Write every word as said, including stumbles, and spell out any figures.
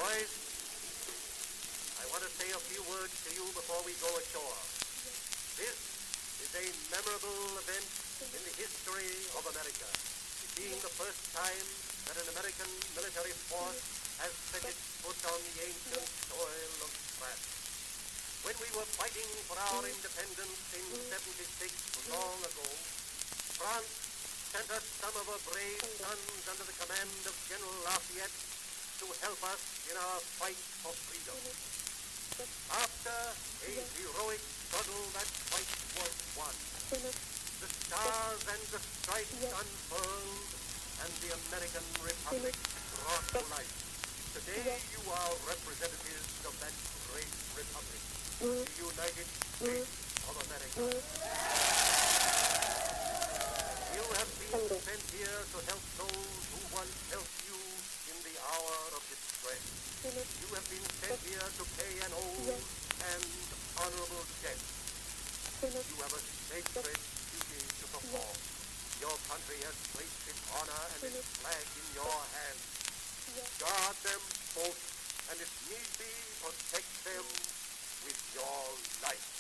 Boys, I want to say a few words to you before we go ashore. This is a memorable event in the history of America, it being the first time that an American military force has set its foot on the ancient soil of France. When we were fighting for our independence in seventy-six, long ago, France sent us some of her brave sons under the command of General Lafayette to help us in our fight for freedom. After a heroic struggle, that fight was won. The stars and the stripes unfurled, and the American Republic brought to life. Today you are representatives of that great republic, the United States of America. You have been sent here to help those who once helped you in the hour of distress. You have been sent here to pay an old and honorable debt. You have a sacred duty to perform. Your country has placed its honor and its flag in your hands. Guard them both, and if need be, protect them with your life.